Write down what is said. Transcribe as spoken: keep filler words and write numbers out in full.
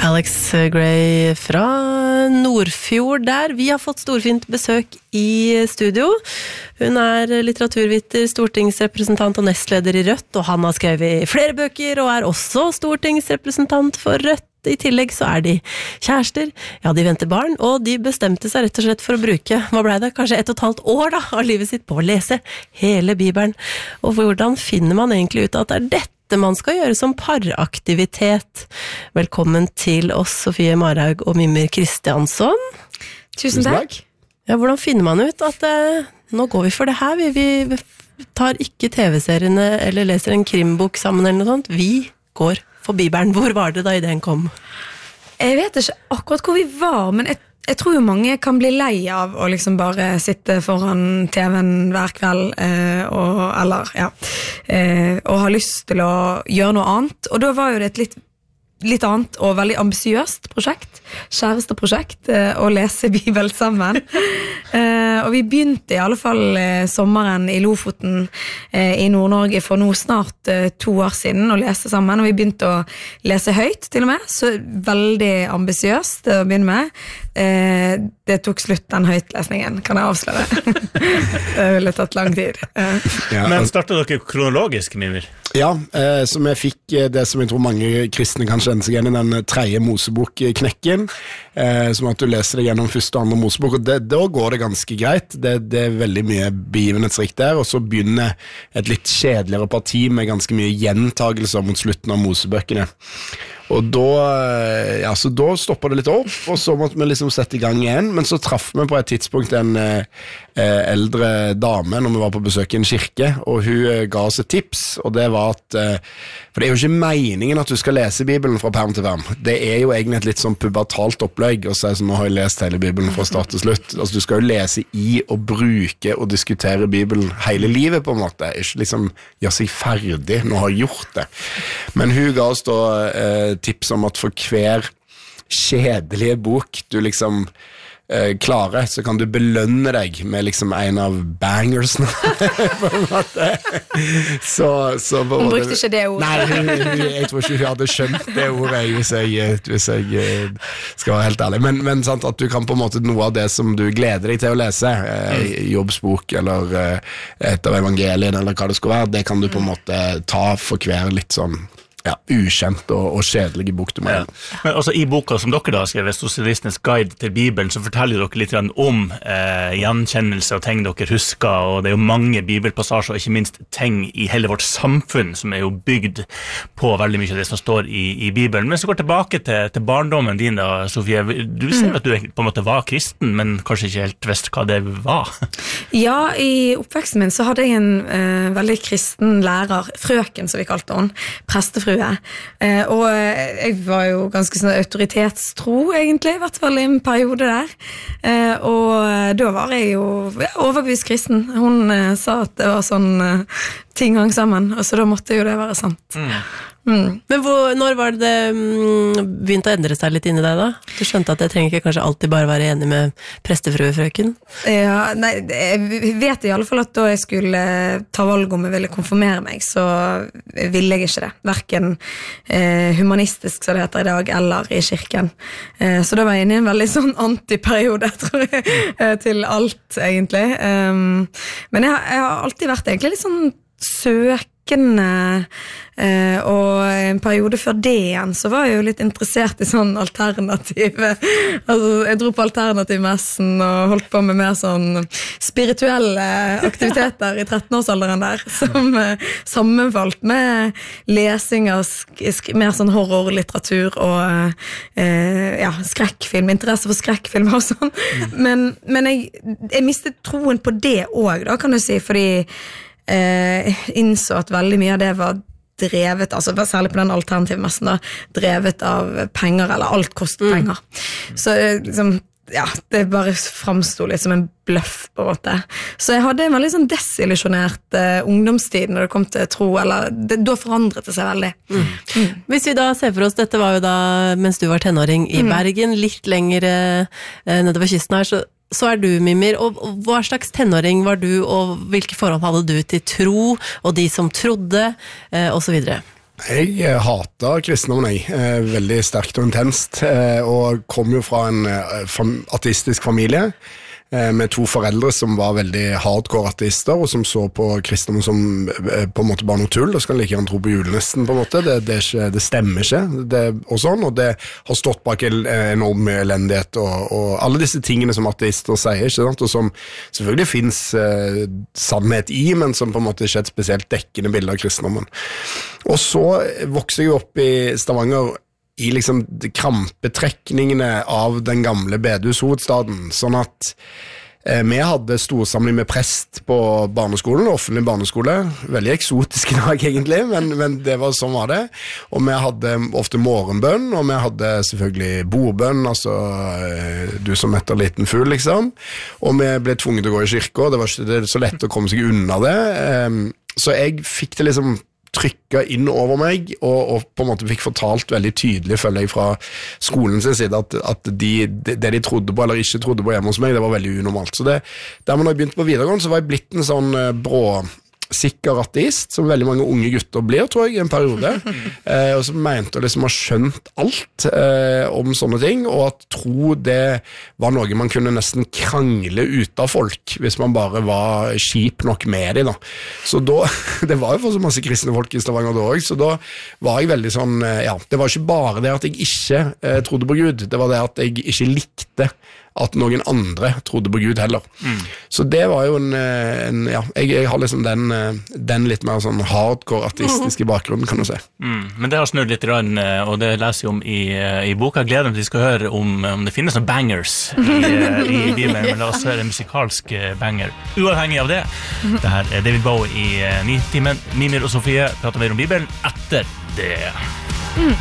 Alex Gray fra Nordfjord der. Vi har fått storfint besøk i studio. Hun er litteraturviter, stortingsrepresentant og nestleder i Rødt, og han har skrevet flere bøker og er også stortingsrepresentant for Rødt. I tillegg så er de kjærester, ja, de venter barn, og de bestemte seg rett og slett for å bruke, hva ble det, kanskje ett og et halvt år da, av livet sitt på å lese hele Bibelen. Og hvordan finner man egentlig ut at det er dette man skal gjøre som paraktivitet? Velkommen til oss, Sofie Marhaug og Mimir Kristiansson. Tusen takk. Ja, hvordan finner man ut at eh, nå går vi for det her, vi, vi tar ikke tv-seriene eller leser en krimbok sammen eller noe sånt, vi går for Bibelen. Hvor var det da ideen kom? Jeg vet ikke akkurat hvor vi var, men jeg, jeg tror jo mange kan bli lei av å liksom bare sitte foran TV-en hver kveld, eh, og, eller, ja, eh, og ha lyst til å gjøre noe annet. Og da var jo det et litt, litt annet og veldig ambisiøst prosjekt, kjæresteprosjekt, eh, å lese Bibelen sammen. eh, og vi begynte i alle fall eh, sommeren i Lofoten eh, i Nord-Norge for nå snart eh, to år siden å lese sammen, og vi begynte å lese høyt til og med, så veldig ambisiøst å begynne med. Eh, det tok slutt den høytlesningen, kan jeg avsløre. Det ville tatt lang tid. Eh. Ja, Men startet dere kronologisk, Mimir? Ja, eh, som jeg fikk det som jeg tror mange kristne kan kjenne seg igjen i den tredje Mosebok-knekken, eh, som at du leser det gjennom første og andre Mosebok, og det, da går det ganske greit. Det, det er veldig mye begivenhetsrikt der, og så begynner et litt kjedeligere parti med ganske mye gjentagelser mot slutten av Mosebøkene. Og da, ja, så da stoppet det litt opp, og så måtte vi liksom sette i gang igjen, men så traff vi på et tidspunkt en eh, eldre dame når vi var på besøk i en kirke, og hun eh, ga oss et tips, og det var at, eh, for det er jo ikke meningen at du skal lese Bibelen fra perm til perm. Det er jo egentlig et litt sånn pubertalt opplegg, og så er det som, nå har jeg lest hele Bibelen fra start til slutt. Altså du skal jo lese i og bruke og diskutere Bibelen hele livet på en måte, ikke liksom gjøre seg ferdig når du har gjort det. Men hun ga oss da eh, tips om at for hver kjedelige bok du liksom eh, klarer, så kan du belønne deg med liksom en av bangersene på en måte. Så, så hun brukte ikke det ordet. Nei, hun, hun, jeg tror ikke hun hadde skjønt det ordet hvis jeg, hvis jeg skal være helt ærlig. Men, men sant, at du kan på en måte noe av det som du gleder deg til å lese, eh, jobbsbok eller eh, et av evangelien eller hva det skal være, det kan du på en måte ta for hver litt sånn ja, ukjent og, og kjedelige bok du må ja. Men også i boka som dere da har skrevet, Sosialistenes guide til Bibelen, så forteller dere litt om eh, gjenkjennelse og ting dere husker, og det er jo mange bibelpassasjer, og ikke minst ting i hele vårt samfunn som er jo bygd på veldig mye av det som står i, i Bibelen. Men så går tilbake til, til barndommen din da, Sofie. Du ser at du på en måte var kristen, men kanskje ikke helt visste hva det var. Ja, i oppveksten min så hadde jeg en eh, veldig kristen lærer, frøken som vi kalte henne, prestefrue. Eh, og jeg var jo ganske sånn autoritetstro egentlig, i hvert fall i en periode der. Eh, og da var jeg jo ja, overbevist kristen. Hun eh, sa at det var sånn eh, ting hang sammen, og så da måtte jo det være sant. Mm. Mm. Men hvor, når var det det mm, begynte å endre seg litt inni deg da? Du skjønte at jeg trenger ikke kanskje alltid bare være enig med prestefruefrøken? Ja, nei, jeg vet i alle fall at da jeg skulle ta valg om jeg ville konfirmere meg, så ville jeg ikke det. Hverken eh, humanistisk, som det heter i dag, eller i kirken. Eh, så da var jeg inne i en veldig sånn antiperiode, tror jeg, til alt, egentlig. Um, men jeg, jeg har alltid vært egentlig litt sånn søkende, eh, og en periode før det igjen så var jeg jo litt interessert i sånn alternativ, altså jeg dro på alternativmessen og holdt på med mer sånn spirituelle aktiviteter i trettenårsalderen der, som eh, sammenfalt med lesing av sk sk mer sånn horrorlitteratur og eh, ja, skrekkfilm, interesse for skrekkfilm og sånn, men, men jeg, jeg mistet troen på det også da, kan du si, fordi eh, innså at veldig mye av det var drevet, altså særlig på den alternativmessen da, drevet av penger, eller alt koster penger. Mm. Så liksom, ja, det bare framstod litt som en bløff på en måte. Så jeg hadde en veldig sånn desillusjonert uh, ungdomstid når det kom til tro, eller det, da forandret det seg veldig. Mm. Mm. Hvis vi da ser for oss, dette var jo da mens du var tenåring i mm. Bergen, litt lenger uh, nedover kysten her, så Så er du, Mimir, og hva slags tenåring var du, og hvilke forhold hadde du til tro, og de som trodde, og så videre? Jeg hater kristendommen, jeg. Veldig sterkt og intenst. Og kom jo fra en ateistisk familie med to foreldre som var veldig hardcore ateister, og som så på kristendom som på en måte bare noe tull, og skal like gjerne tro på julenissen på en måte, det, det, ikke, det stemmer ikke, det, og sånn, og det har stått bak en enorm elendighet, og, og alle disse tingene som ateister sier, ikke sant, og som selvfølgelig finnes eh, sannhet i, men som på en måte ikke er et spesielt dekkende bilde av kristendommen. Og så vokser jeg opp i Stavanger, i liksom krampetrekningene av den gamle bedehushovedstaden, sånn at eh, vi hadde storsamling med prest på barneskolen, offentlig barneskole, veldig eksotisk i dag egentlig, men, men det var sånn var det, og vi hadde ofte morgenbønn, og vi hadde selvfølgelig bordbønn, altså eh, du som etter liten fugl liksom, og vi ble tvunget til å gå i kirka, det var ikke det så lett å komme seg unna det, eh, så jeg fikk det liksom trykka inn over meg, og, og på en måte fikk fortalt veldig tydelig, føler jeg, fra skolens side, at, at de, det de trodde på, eller ikke trodde på hjemme hos meg, det var veldig unormalt. Så det, der når jeg begynte på videregående, så var jeg blitt en sånn brå sikker ateist, som veldig mange unge gutter blir, tror jeg, i en periode, eh, og som mente å liksom ha skjønt alt eh, om sånne ting, og at tro det var noe man kunne nesten krangle ut av folk, hvis man bare var kjip nok med dem da. Så da, det var jo for så masse kristne folk i Stavanger da også, så da var jeg veldig sånn, eh, ja, det var ikke bare det at jeg ikke eh, trodde på Gud, det var det at jeg ikke likte at noen andre trodde på Gud heller. Mm. Så det var jo en, en ja, jeg, jeg har liksom den, den litt mer sånn hardcore ateistiske bakgrunnen, kan du si. Mm. Men det har snudd litt rann, og det leser jeg om i, i boka. Jeg gleder meg til vi skal høre om, om det finnes noen bangers i, i Bibelen, men la oss høre en musikalsk banger. Uavhengig av det, det her er David Bowie i Nitimen. Mimir og Sofie prater mer om Bibelen etter det. Mm.